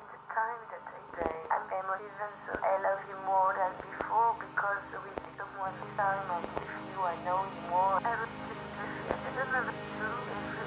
the time that I say I'm emotive and so I love you more than before because with someone this time I'm with you, I know you more. I respect you, I don't know if it's true.